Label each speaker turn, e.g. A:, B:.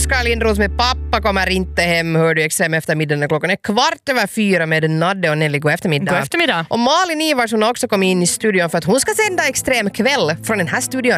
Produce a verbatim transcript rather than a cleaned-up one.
A: Oskar Lindros med pappa kommer inte hem, hör du Extrem eftermiddag när klockan är kvart över fyra med Nadde och Nelly. God eftermiddag.
B: God eftermiddag.
A: Och Malin Ivarsson har också kommit in i studion för att hon ska sända Extrem kväll från den här studion